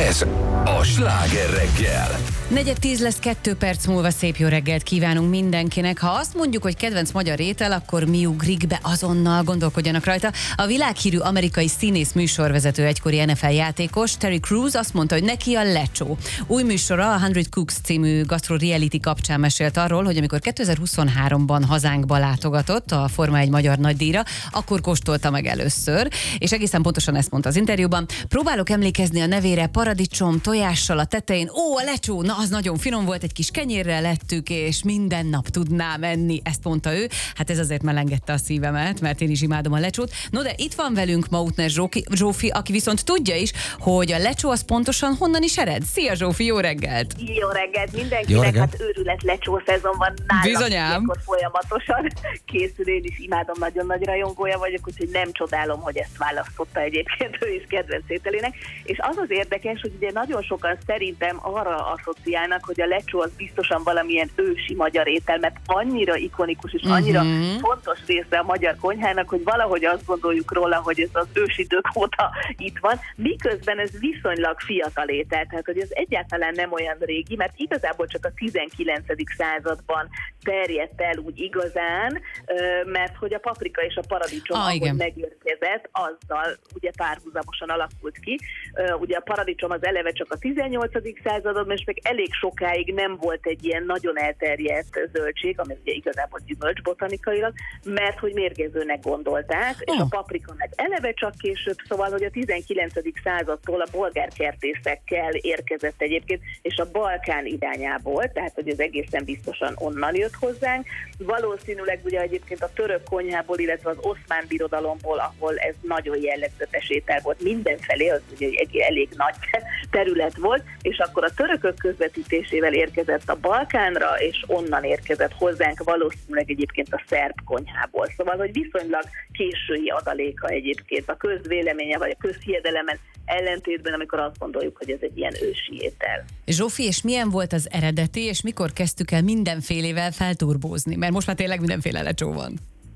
Ez a Sláger reggel. 9:10 lesz, 2 perc múlva. Szép jó reggelt kívánunk mindenkinek. Ha azt mondjuk, hogy kedvenc magyar étel, akkor mi ugrik be azonnal, gondolkodjanak rajta. A világhírű amerikai színész, műsorvezető, egykori NFL játékos Terry Crews azt mondta, hogy neki a lecsó. Új műsora, a 100 Cooks című gastro reality kapcsán mesélt arról, hogy amikor 2023-ban hazánkba látogatott a Forma 1 magyar nagydíjra, akkor kóstolta meg először, és egészen pontosan ezt mondta az interjúban. Próbálok emlékezni a nevére, paradicsom, tojással a tetején. Ó, a lecsó, na az nagyon finom volt, egy kis kenyérrel lettük, és minden nap tudnám enni, ezt mondta ő. Hát ez azért melengedte a szívemet, mert én is imádom a lecsót. No, de itt van velünk Mautner Zsófi, aki viszont tudja is, hogy a lecsó az pontosan honnan is ered. Szia Zsófi, jó reggelt! Jó reggelt mindenkinek, hát őrület lecsó szezon van nálam. Bizonyám. Ilyenkor folyamatosan készül, én is imádom, nagyon nagy rajongója vagyok, úgyhogy nem csodálom, hogy ezt választotta egyébként ő is kedvenc ételének. És az az érdekes, hogy ugye nagyon sokan szerintem arra asszociálnak, hogy a lecsó az biztosan valamilyen ősi magyar étel, mert annyira ikonikus és annyira fontos része a magyar konyhának, hogy valahogy azt gondoljuk róla, hogy ez az ősidők óta itt van, miközben ez viszonylag fiatal étel, tehát hogy ez egyáltalán nem olyan régi, mert igazából csak a 19. században terjedt el úgy igazán, mert hogy a paprika és a paradicsom, ahogy megérkezett, azzal ugye párhuzamosan alakult ki. Ugye a paradicsom az eleve csak a 18. században, és meg elég sokáig nem volt egy ilyen nagyon elterjedt zöldség, ami ugye igazából gyümölcs botanikailag, mert hogy mérgezőnek gondolták, és a paprika meg eleve csak később, szóval, hogy a 19. századtól a bolgárkertészekkel érkezett egyébként, és a Balkán irányából, tehát hogy ez egészen biztosan onnan jött hozzánk. Valószínűleg ugye egyébként a török konyhából, illetve az oszmán birodalomból, ahol ez nagyon jellegzetes étel volt mindenfelé, az ugye egy elég nagy terület volt, és akkor a törökök közvetítésével érkezett a Balkánra, és onnan érkezett hozzánk valószínűleg egyébként a szerb konyhából. Szóval, hogy viszonylag késői adaléka egyébként a közvéleménye, vagy a közhiedelem ellentétben, amikor azt gondoljuk, hogy ez egy ilyen ősi étel. Zsófi, és milyen volt az eredeti, és mikor kezdtük el mindenfélével felturbózni? Mert most már tényleg mindenféle lecsó van.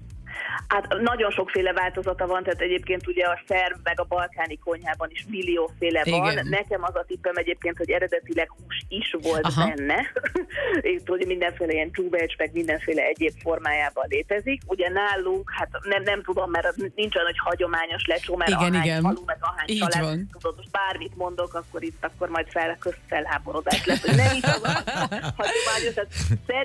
Hát nagyon sokféle változata van, tehát egyébként ugye a szerb meg a balkáni konyhában is millióféle van. Igen. Nekem az a tippem egyébként, hogy eredetileg hús is volt benne. Itt ugye mindenféle ilyen csúbecs, meg mindenféle egyéb formájában létezik. Ugye nálunk, hát nem tudom, mert nincs olyan, hogy hagyományos lecsó, mert ahány falu, meg ahány család, tudod, most bármit mondok, akkor majd közfelháborodás lesz, hogy nem is az hagyományos. Tehát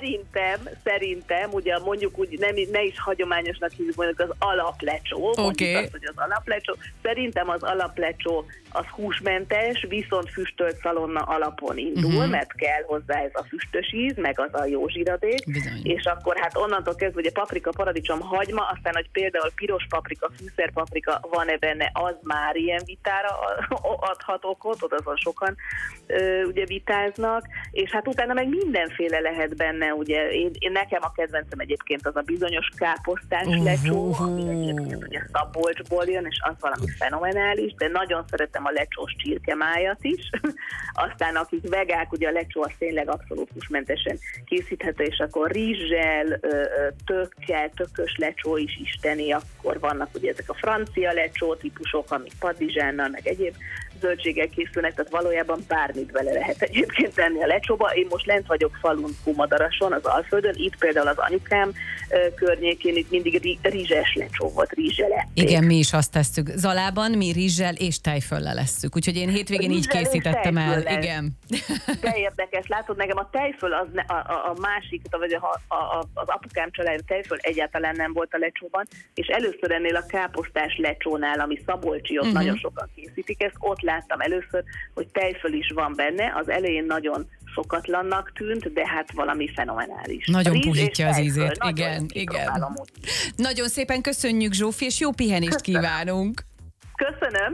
szerintem, ugye mondjuk úgy, ne is hagyományosnak hívjuk, mondjuk az alaplecsó, mondjuk azt, hogy az alaplecsó. Szerintem az alaplecsó az húsmentes, viszont füstölt szalonna alapon indul, mert kell hozzá ez a füstös íz, meg az a jó zsiradék, és akkor hát onnantól kezdve, ugye paprika, paradicsom, hagyma, aztán, hogy például piros paprika, fűszerpaprika van-e benne, az már ilyen vitára adhat okot, ott azon sokan ugye vitáznak, és hát utána meg mindenféle lehet benne, ugye én nekem a kedvencem egyébként az a bizonyos káposztás lecsó, ami egyébként ugye Szabolcsból jön, és az valami fenomenális, de nagyon szeretem a lecsós csirkemájat is. Aztán akik vegák, ugye a lecsó az tényleg abszolút húsmentesen készíthető, és akkor rizssel, tökkel, tökös lecsó is isteni, akkor vannak ugye ezek a francia lecsó típusok, amik padizsánnal, meg egyéb zöldséggel készülnek, tehát valójában bármit bele lehet egyébként tenni a lecsóba. Én most lent vagyok falun, Kumadarason, az Alföldön, itt például az anyukám környékén, itt mindig rizses lecsó volt, rizssel ették. Igen, mi is azt tesszük. Zalában mi rizssel és tejföllel lesszük, úgyhogy én hétvégén így készítettem el. Igen. De érdekes, látod, nekem a tejföl az a másik, vagy az apukám család tejföl egyáltalán nem volt a lecsóban, és először ennél a káposztás lecsónál, ami szabolcsi, ott nagyon sokan készítik ezt, ott láttam először, hogy tejföl is van benne, az elején nagyon szokatlannak tűnt, de hát valami fenomenális. Nagyon puhítja az ízét. Igen. Nagyon szépen köszönjük, Zsófi, és jó pihenést kívánunk! Köszönöm,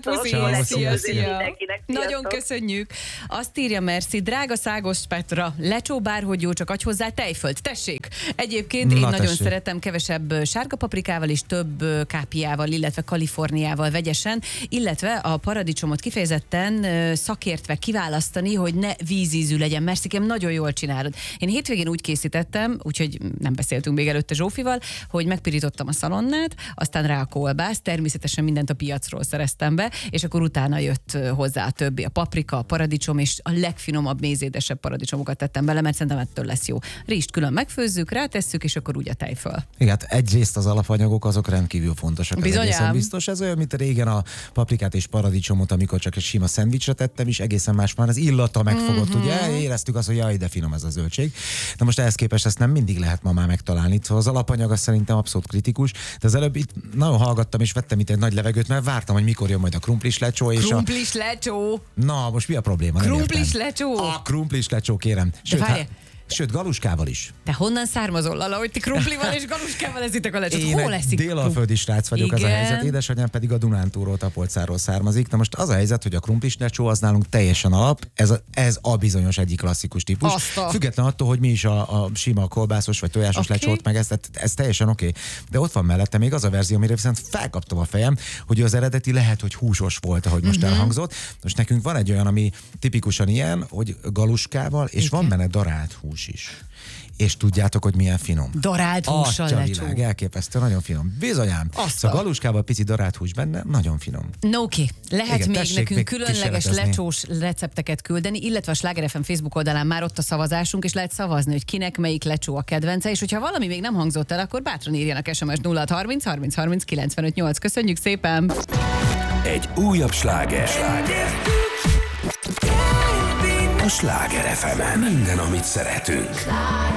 Puszi. Szia. Nagyon köszönjük. Azt írja Merci, drága Szágos Petra, lecsó bárhogy jó, csak adj hozzá tejfölt. Tessék! Egyébként én nagyon szeretem kevesebb sárga paprikával és több kápiával, illetve kaliforniával vegyesen, illetve a paradicsomot kifejezetten szakértve kiválasztani, hogy ne vízízű legyen. Merszikém, nagyon jól csinálod. Én hétvégén úgy készítettem, úgyhogy nem beszéltünk még előtte Zsófival, hogy megpirítottam a szalonnát, aztán rá a kolbászt, természetesen mindent a piacról piacról szereztem be, és akkor utána jött hozzá a többi, a paprika, a paradicsom, és a legfinomabb, mézédesebb paradicsomokat tettem bele, mert szerintem ettől lesz jó. Rizst külön megfőzzük, rátesszük, és akkor úgy a tej föl. Igen, egyrészt az alapanyagok azok rendkívül fontosak. Bizonyám. Biztos, ez olyan, mint régen a paprikát és paradicsomot, amikor csak egy sima szendvicsre tettem, és egészen más már az illata megfogott, ugye? Éreztük azt, hogy jaj, de finom ez a zöldség. De most ehhez képest ezt nem mindig lehet ma már megtalálni. Szóval az alapanyag az szerintem abszolút kritikus. De az előbb itt nagyon hallgattam, és vettem itt egy nagy levegőt, mert vártam, hogy mikor jön majd a krumplis lecsó. Krumplis lecsó. Na, most mi a probléma? Krumplis lecsó. A krumplis lecsó, kérem. Sőt, galuskával is. Te honnan származol, Lala, hogy ti krumplival és galuskával eszitek a lecsót? Én Hol eszik? délalföldi srác vagyok, igen. Az a helyzet. Édesanyám pedig a Dunántúlról, Tapolcáról származik. Na most az a helyzet, hogy a krumplis lecsó az nálunk teljesen alap, ez a bizonyos egyik klasszikus típus. Független attól, hogy mi is a sima kolbászos vagy tojásos lecsót, meg ez teljesen oké. De ott van mellette még az a verzió, amire viszont felkaptam a fejem, hogy az eredeti lehet, hogy húsos volt, ahogy most elhangzott. Most nekünk van egy olyan, ami tipikusan ilyen, hogy galuskával, és van benne darált hús is. És tudjátok, hogy milyen finom. Darált hússal lecsó. Elképesztő, nagyon finom. Bizonyám. Szóval galuskával pici darált hús benne, nagyon finom. No, oké. Lehet igen, még nekünk különleges lecsós recepteket küldeni, illetve a Sláger FM Facebook oldalán már ott a szavazásunk, és lehet szavazni, hogy kinek melyik lecsó a kedvence, és hogyha valami még nem hangzott el, akkor bátran írjanak SMS 0630 30 30 95 8. Köszönjük szépen! Egy újabb sláger. A Sláger FM-en minden, amit szeretünk.